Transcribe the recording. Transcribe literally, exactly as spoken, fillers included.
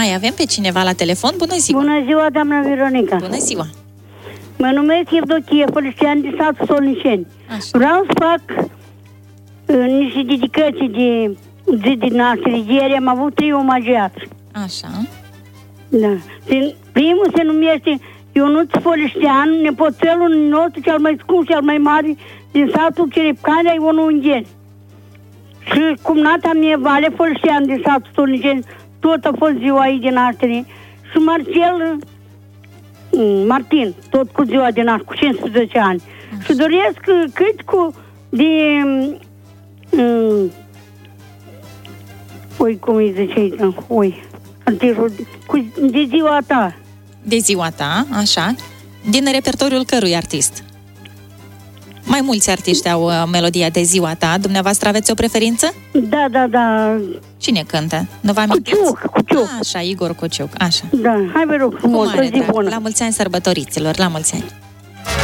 Mai avem pe cineva la telefon? Bună ziua! Bună ziua, doamna Veronica! Bună ziua! Mă numesc Evdochie Fălăștean din satul Solniceni. Așa. Vreau să fac uh, niște dedicații de zi de naștere. Ieri am avut trei omagiați. Așa. Da. Primul se numește Ionuț Fălăștean, nepoțelul nostru cel mai scump, cel mai mare din satul Cherepcania, Ionul Ungheni. Și cumnata mea, Vale Fălăștean din satul Solniceni, tot a fost ziua ei de naștere. Și Marcel Martin, tot cu ziua de naștere, cu cincisprezece ani. Așa. Și doresc cât cu de um, oi, cum îi zice, oi, cu, de ziua ta. De ziua ta, așa. Din repertoriul cărui artist? Mai mulți artiști au uh, melodia de ziua ta. Dumneavoastră aveți o preferință? Da, da, da. Cine cântă? Nu vă amintiți? Cuciuc, Cuciuc. Așa, Igor Cuciuc, așa. Da, hai vă rog frumos, Cu mare zi drag. bună. La mulți ani sărbătoriților, la mulți ani.